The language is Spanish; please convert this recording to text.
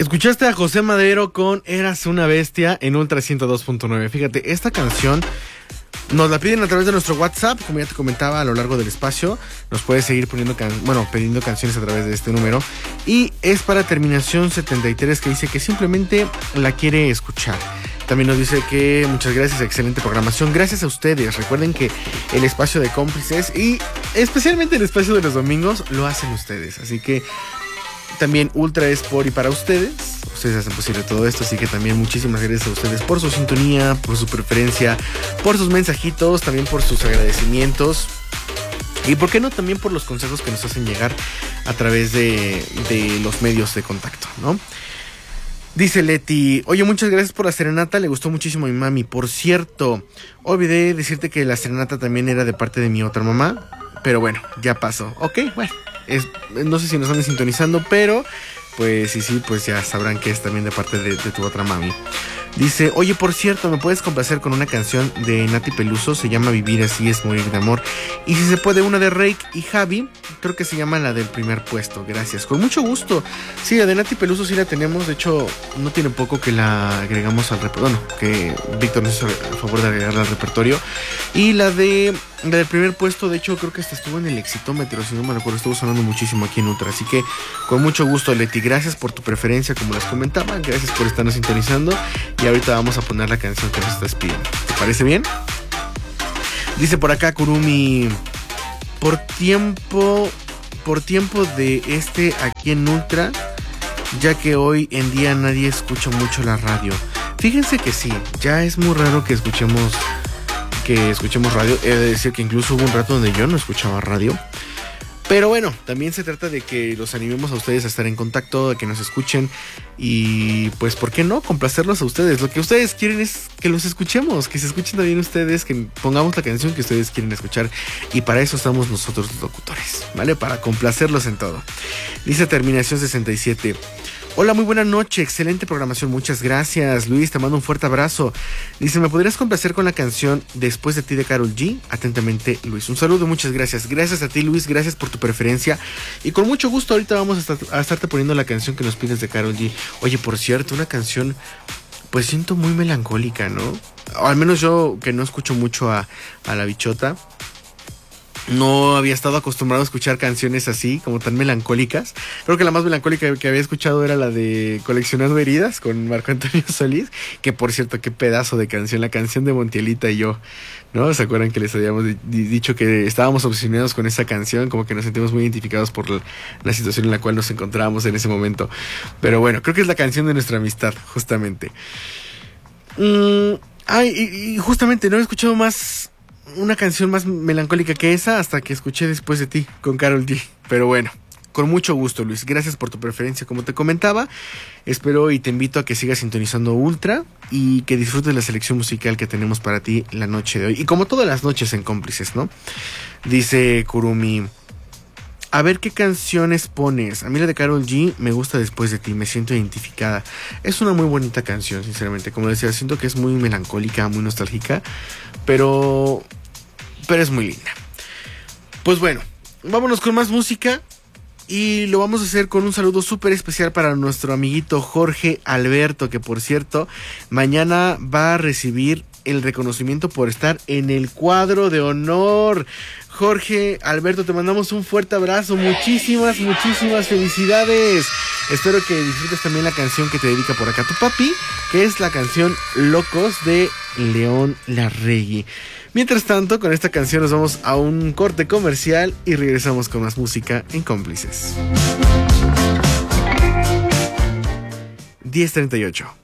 Escuchaste a José Madero con Eras una bestia en Ultra 102.9. Fíjate, esta canción nos la piden a través de nuestro WhatsApp, como ya te comentaba a lo largo del espacio. Nos puedes seguir pidiendo canciones a través de este número. Y es para terminación 73, que dice que simplemente la quiere escuchar. También nos dice que muchas gracias, excelente programación. Gracias a ustedes. Recuerden que el espacio de cómplices y especialmente el espacio de los domingos lo hacen ustedes. Así que también Ultra es por y para ustedes. Ustedes hacen posible todo esto, así que también muchísimas gracias a ustedes por su sintonía, por su preferencia, por sus mensajitos, también por sus agradecimientos. Y por qué no, también por los consejos que nos hacen llegar a través de los medios de contacto, ¿no? Dice Leti, oye, muchas gracias por la serenata, le gustó muchísimo a mi mami. Por cierto, olvidé decirte que la serenata también era de parte de mi otra mamá, pero bueno, ya pasó. Ok, bueno, no sé si nos andan sintonizando, pero pues sí, pues ya sabrán que es también de parte de tu otra mami. Dice, oye, por cierto, ¿me puedes complacer con una canción de Nati Peluso? Se llama Vivir así es morir de amor. Y si se puede, una de Rake y Javi, creo que se llama la del primer puesto. Gracias, con mucho gusto. Sí, la de Nati Peluso sí la tenemos. De hecho, no tiene poco que la agregamos al repertorio. Bueno, que Víctor nos hizo a favor de agregarla al repertorio. Y la del primer puesto, de hecho, creo que hasta estuvo en el Exitómetro, si no me recuerdo, estuvo sonando muchísimo aquí en Ultra. Así que con mucho gusto, Leti, gracias por tu preferencia, como les comentaba. Gracias por estarnos sintonizando. Y ahorita vamos a poner la canción que nos estás pidiendo. ¿Te parece bien? Dice por acá Kurumi, por tiempo de aquí en Ultra, ya que hoy en día nadie escucha mucho la radio. Fíjense que sí, ya es muy raro que escuchemos radio. He de decir que incluso hubo un rato donde yo no escuchaba radio. Pero bueno, también se trata de que los animemos a ustedes a estar en contacto, de que nos escuchen y pues, ¿por qué no? Complacerlos a ustedes. Lo que ustedes quieren es que los escuchemos, que se escuchen también ustedes, que pongamos la canción que ustedes quieren escuchar y para eso estamos nosotros los locutores, ¿vale? Para complacerlos en todo. Dice terminación 67. Hola, muy buena noche, excelente programación, muchas gracias. Luis, te mando un fuerte abrazo. Dice, ¿me podrías complacer con la canción Después de ti de Karol G? Atentamente, Luis. Un saludo, muchas gracias. Gracias a ti, Luis, gracias por tu preferencia. Y con mucho gusto ahorita vamos a estarte poniendo la canción que nos pides de Karol G. Oye, por cierto, una canción, pues siento muy melancólica, ¿no? O al menos yo, que no escucho mucho a la bichota, no había estado acostumbrado a escuchar canciones así, como tan melancólicas. Creo que la más melancólica que había escuchado era la de Coleccionando Heridas con Marco Antonio Solís. Que por cierto, qué pedazo de canción, la canción de Montielita y yo, ¿no? ¿Se acuerdan que les habíamos dicho que estábamos obsesionados con esa canción? Como que nos sentimos muy identificados por la situación en la cual nos encontrábamos en ese momento. Pero bueno, creo que es la canción de nuestra amistad, justamente. Y justamente no he escuchado una canción más melancólica que esa hasta que escuché Después de ti con Karol G. Pero bueno, con mucho gusto, Luis. Gracias por tu preferencia, como te comentaba. Espero y te invito a que sigas sintonizando Ultra y que disfrutes la selección musical que tenemos para ti la noche de hoy. Y como todas las noches en Cómplices, ¿no? Dice Kurumi, a ver qué canciones pones. A mí la de Karol G me gusta Después de ti, me siento identificada. Es una muy bonita canción, sinceramente. Como decía, siento que es muy melancólica, muy nostálgica, pero es muy linda. Pues bueno, vámonos con más música. Y lo vamos a hacer con un saludo súper especial para nuestro amiguito Jorge Alberto, que por cierto, mañana va a recibir el reconocimiento por estar en el cuadro de honor. Jorge Alberto, te mandamos un fuerte abrazo, muchísimas felicidades. Espero que disfrutes también la canción que te dedica por acá tu papi, que es la canción Locos de León Larregui. Mientras tanto, con esta canción nos vamos a un corte comercial y regresamos con más música en Cómplices. 10:38.